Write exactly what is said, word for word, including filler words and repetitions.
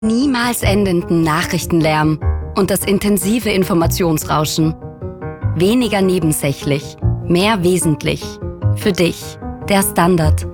Niemals endenden Nachrichtenlärm und das intensive Informationsrauschen. Weniger nebensächlich, mehr wesentlich. Für dich, der Standard.